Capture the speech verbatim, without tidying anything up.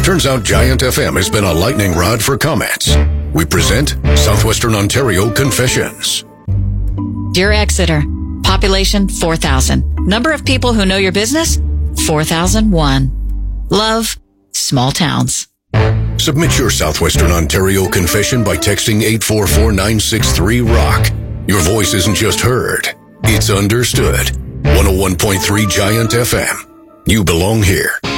Turns out Giant F M has been a lightning rod for comments. We present Southwestern Ontario Confessions. Dear Exeter, population four thousand. Number of people who know your business? four thousand one. Love, small towns. Submit your Southwestern Ontario confession by texting eight four four nine six three rock. Your voice isn't just heard, it's understood. one oh one point three Giant F M. You belong here.